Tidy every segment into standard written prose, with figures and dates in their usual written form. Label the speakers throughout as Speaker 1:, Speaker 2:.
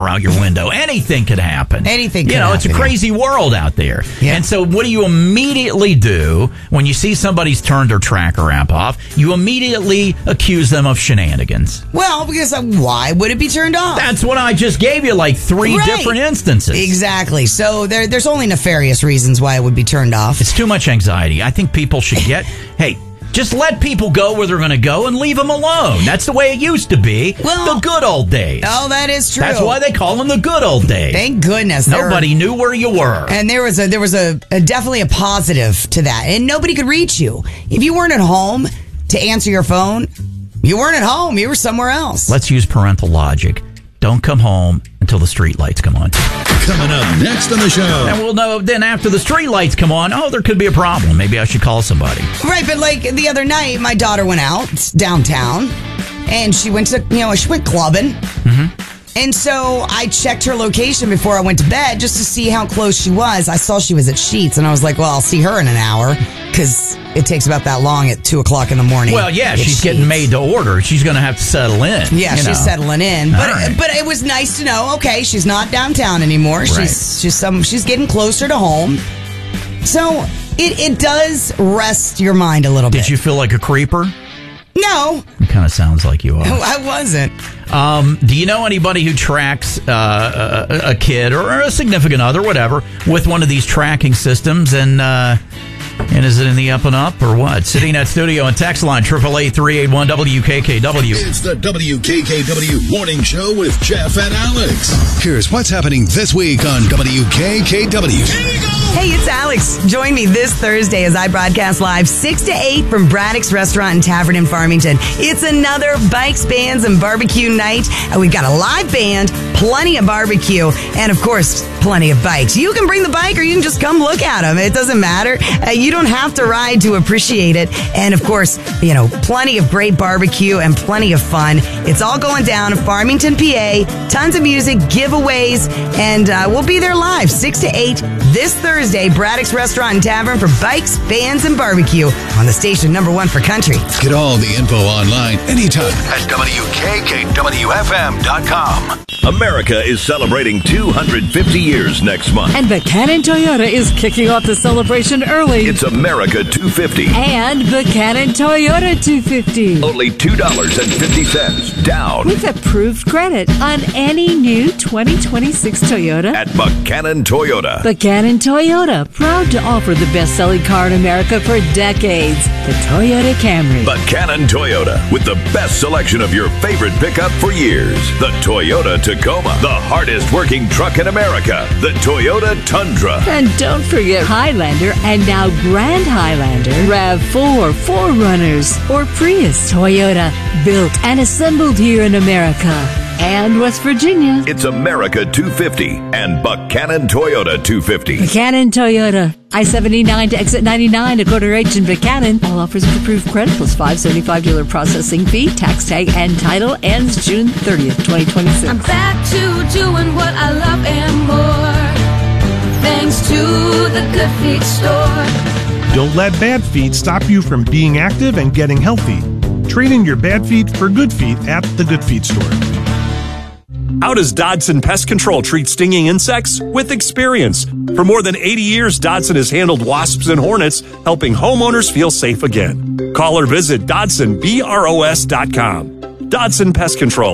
Speaker 1: out your window. Anything could happen.
Speaker 2: Anything could happen.
Speaker 1: It's a crazy world out there.
Speaker 2: Yeah.
Speaker 1: And so what do you immediately do when you see somebody's turned their tracker app off? You immediately accuse them of shenanigans.
Speaker 2: Well, because why would it be turned off?
Speaker 1: That's what I just gave you, like 3 different instances.
Speaker 2: Exactly. So there's only nefarious reasons why it would be turned off.
Speaker 1: It's too much anxiety. I think people should get, hey, just let people go where they're going to go and leave them alone. That's the way it used to be.
Speaker 2: Well,
Speaker 1: the good old days.
Speaker 2: Oh, that is true.
Speaker 1: That's why they call them the good old days.
Speaker 2: Thank goodness.
Speaker 1: Nobody knew where you were.
Speaker 2: And there was a definitely a positive to that. And nobody could reach you. If you weren't at home to answer your phone, you weren't at home. You were somewhere else.
Speaker 1: Let's use parental logic. Don't come home until the street lights come on.
Speaker 3: Coming up next on the show.
Speaker 1: And we'll know then after the street lights come on, there could be a problem. Maybe I should call somebody.
Speaker 2: Right, but like the other night, my daughter went out downtown and she went to, she went clubbing.
Speaker 1: Mm-hmm.
Speaker 2: And so I checked her location before I went to bed just to see how close she was. I saw she was at Sheetz and I was like, well, I'll see her in an hour because it takes about that long at 2:00 in the morning.
Speaker 1: Well, yeah, she's getting made to order. She's going to have to settle in.
Speaker 2: Yeah, she's settling in. But it was nice to know, okay, she's not downtown anymore.
Speaker 1: Right.
Speaker 2: She's getting closer to home. So it does rest your mind a little bit.
Speaker 1: Did you feel like a creeper?
Speaker 2: No.
Speaker 1: It kind of sounds like you are.
Speaker 2: I wasn't.
Speaker 1: Do you know anybody who tracks a kid or a significant other, whatever, with one of these tracking systems? And is it in the up and up or what? Sitting at studio and text line 888-381-WKKW.
Speaker 3: It's the WKKW Morning Show with Jeff and Alex. Here's what's happening this week on WKKW.
Speaker 2: Hey, it's Alex. Join me this Thursday as I broadcast live 6 to 8 from Braddock's Restaurant and Tavern in Farmington. It's another Bikes, Bands, and Barbecue night. And we've got a live band, plenty of barbecue, and of course, plenty of bikes. You can bring the bike or you can just come look at them. It doesn't matter. You don't have to ride to appreciate it. And of course, plenty of great barbecue and plenty of fun. It's all going down in Farmington, PA. Tons of music, giveaways, and we'll be there live 6 to 8 this Thursday. Braddock's Restaurant and Tavern for Bikes, Bands, and Barbecue on the station #1 for country.
Speaker 3: Get all the info online anytime at WKKWFM.com.
Speaker 4: America is celebrating 250 years next month.
Speaker 5: And Buchanan Toyota is kicking off the celebration early.
Speaker 4: It's America 250.
Speaker 5: And Buchanan Toyota 250.
Speaker 4: Only $2.50 down.
Speaker 5: With approved credit on any new 2026 Toyota.
Speaker 4: At Buchanan Toyota.
Speaker 5: Buchanan Toyota, proud to offer the best-selling car in America for decades. The Toyota Camry.
Speaker 4: Buchanan Toyota, with the best selection of your favorite pickup for years. The Toyota Tacoma, the hardest working truck in America. The Toyota Tundra.
Speaker 5: And don't forget Highlander and now Grand Highlander, RAV4, 4Runners, or Prius. Toyota, built and assembled here in America and West Virginia.
Speaker 4: It's America 250 and Buchanan Toyota 250.
Speaker 5: Buchanan Toyota, I-79 to exit 99 to Quarter H in Buchanan. All offers with approved credit plus $575 dealer processing fee, tax tag, and title ends June 30th, 2026.
Speaker 6: I'm back to doing what I love and more, thanks to the Good Feet store.
Speaker 7: Don't let bad feet stop you from being active and getting healthy. Trade in your bad feet for good feet at the Good Feet store.
Speaker 8: How does Dodson Pest Control treat stinging insects? With experience. For more than 80 years, Dodson has handled wasps and hornets, helping homeowners feel safe again. Call or visit DodsonBROS.com. Dodson Pest Control.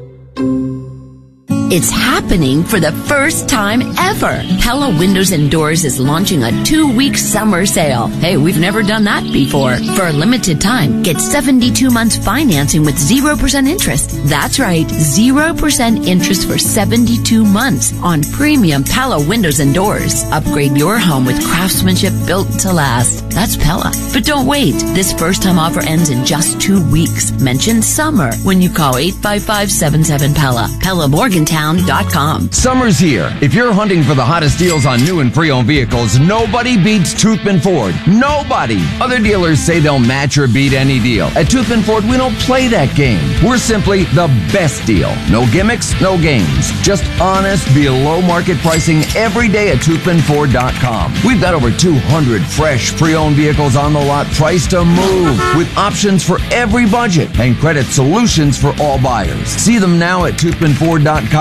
Speaker 9: It's happening for the first time ever. Pella Windows and Doors is launching a 2-week summer sale. Hey, we've never done that before. For a limited time, get 72 months financing with 0% interest. That's right, 0% interest for 72 months on premium Pella Windows and Doors. Upgrade your home with craftsmanship built to last. That's Pella. But don't wait. This first-time offer ends in just 2 weeks. Mention summer when you call 855-77-PELLA. PellaMorgantown.com.
Speaker 10: Summer's here. If you're hunting for the hottest deals on new and pre-owned vehicles, nobody beats Toothman Ford. Nobody. Other dealers say they'll match or beat any deal. At Toothman Ford, we don't play that game. We're simply the best deal. No gimmicks, no games. Just honest, below market pricing every day at ToothmanFord.com. We've got over 200 fresh pre-owned vehicles on the lot priced to move with options for every budget and credit solutions for all buyers. See them now at ToothmanFord.com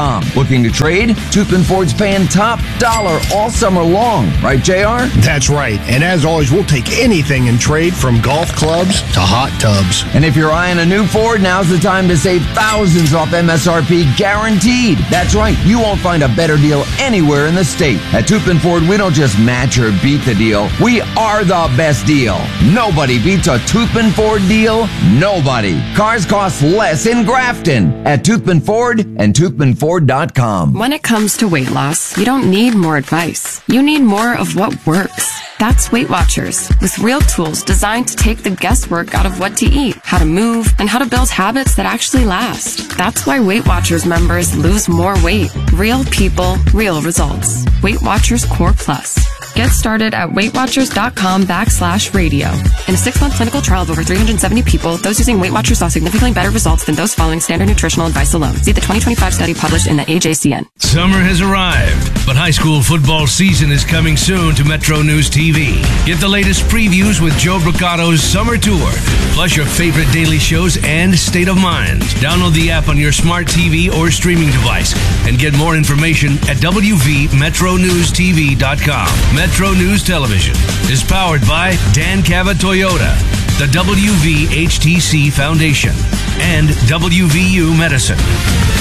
Speaker 10: TootmanFord.com. Looking to trade? Toothman Ford's paying top dollar all summer long. Right, JR?
Speaker 11: That's right. And as always, we'll take anything in trade from golf clubs to hot tubs.
Speaker 10: And if you're eyeing a new Ford, now's the time to save thousands off MSRP guaranteed. That's right. You won't find a better deal anywhere in the state. At Toothman Ford, we don't just match or beat the deal. We are the best deal. Nobody beats a Toothman Ford deal. Nobody. Cars cost less in Grafton at Toothman Ford and ToothmanFord.com.
Speaker 12: When it comes to weight loss, you don't need more advice. You need more of what works. That's Weight Watchers, with real tools designed to take the guesswork out of what to eat, how to move, and how to build habits that actually last. That's why Weight Watchers members lose more weight. Real people, real results. Weight Watchers Core Plus. Get started at WeightWatchers.com/radio. In a 6-month clinical trial of over 370 people, those using Weight Watchers saw significantly better results than those following standard nutritional advice alone. See the 2025 study published in the AJCN.
Speaker 13: Summer has arrived, but high school football season is coming soon to Metro News TV. Get the latest previews with Joe Bricato's Summer Tour, plus your favorite daily shows and State of Mind. Download the app on your smart TV or streaming device and get more information at WVMetroNewsTV.com. Metro News Television is powered by Dan Cava Toyota, the WVHTC Foundation, and WVU Medicine.